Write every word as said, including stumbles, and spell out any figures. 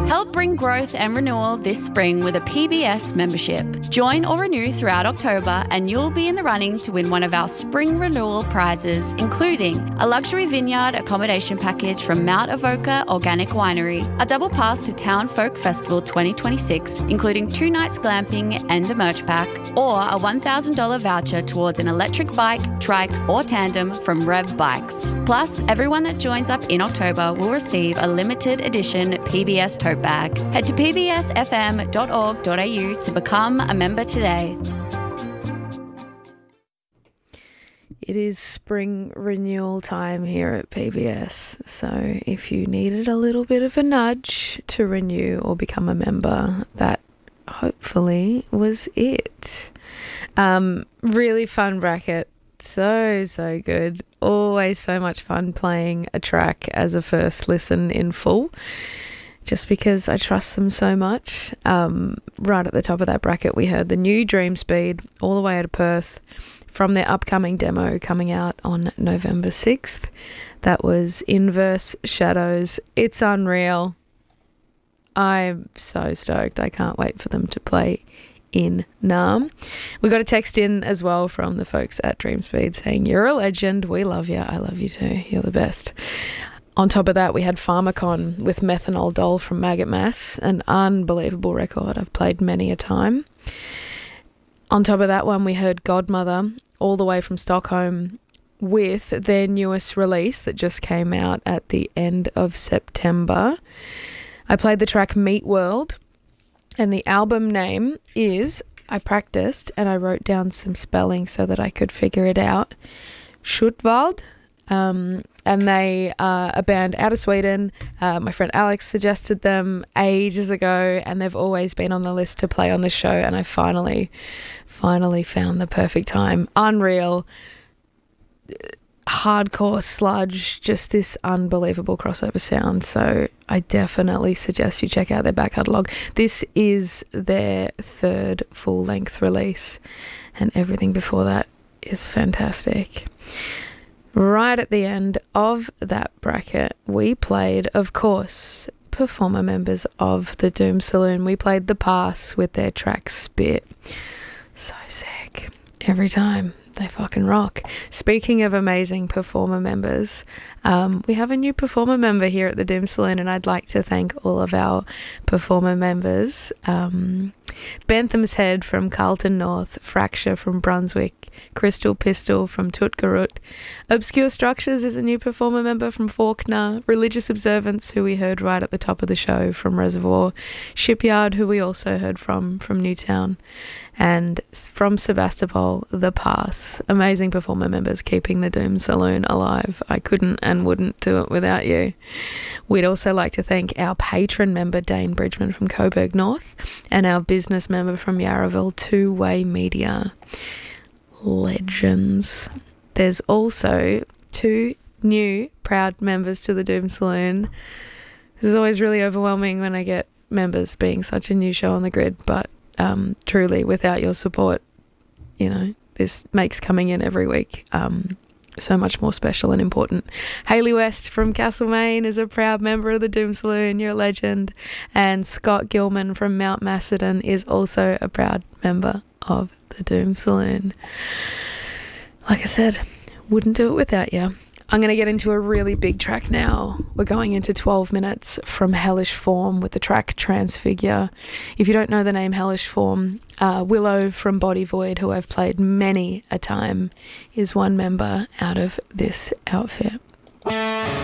Help bring growth and renewal this spring with a P B S membership. Join or renew throughout October and you'll be in the running to win one of our spring renewal prizes, including a luxury vineyard accommodation package from Mount Avoca Organic Winery, a double pass to Town Folk Festival twenty twenty-six, including two nights glamping and a merch pack, or a one thousand dollars voucher towards an electric bike, trike or tandem from Rev Bikes. Plus, everyone that joins up in October will receive a limited edition P B S tote bag. Head to p b s f m dot org dot a u to become a member today. It is spring renewal time here at P B S, so if you needed a little bit of a nudge to renew or become a member, that hopefully was it. Um, really fun bracket. So, so good. Always so much fun playing a track as a first listen in full, just because I trust them so much. Um, right at the top of that bracket, we heard the new Dream Speed all the way out of Perth from their upcoming demo coming out on November sixth. That was Inverse Shadows. It's unreal. I'm so stoked. I can't wait for them to play in Naarm. We got a text in as well from the folks at Dream Speed saying, "You're a legend. We love you. I love you too. You're the best." On top of that, we had Pharmacon with Methanol Doll from Maggot Mass, an unbelievable record I've played many a time. On top of that one, we heard Godmother all the way from Stockholm with their newest release that just came out at the end of September. I played the track Meat World, and the album name is, I practiced and I wrote down some spelling so that I could figure it out, Schuttwald. Um, and they are a band out of Sweden. Uh, my friend Alex suggested them ages ago, and they've always been on the list to play on the show, and I finally, finally found the perfect time. Unreal, hardcore sludge, just this unbelievable crossover sound. So I definitely suggest you check out their back catalogue. This is their third full-length release, and everything before that is fantastic. Right at the end of that bracket, we played, of course, performer members of the Doom Saloon. We played The Pass with their track Spit. So sick. Every time. They fucking rock. Speaking of amazing performer members, um, we have a new performer member here at the Doom Saloon, and I'd like to thank all of our performer members. Um, Bentham's Head from Carlton North, Fracture from Brunswick, Crystal Pistol from Tutgarut, Obscure Structures is a new performer member from Faulkner, Religious Observance, who we heard right at the top of the show from Reservoir, Shipyard, who we also heard from from Newtown, and from Sebastopol, The Pass. Amazing performer members keeping the Doom Saloon alive. I couldn't and wouldn't do it without you. We'd also like to thank our patron member, Dane Bridgman from Coburg North, and our business member from Yarraville, Two Way Media. Legends. There's also two new proud members to the Doom Saloon. This is always really overwhelming when I get members being such a new show on the grid, but um, truly, without your support, you know, this makes coming in every week um, so much more special and important. Hayley West from Castlemaine is a proud member of the Doom Saloon. You're a legend. And Scott Gilman from Mount Macedon is also a proud member of the Doom Saloon. Like I said, wouldn't do it without you. I'm going to get into a really big track now. We're going into twelve minutes from Hellish Form with the track Transfigure. If you don't know the name Hellish Form, uh, Willow from Body Void, who I've played many a time, is one member out of this outfit.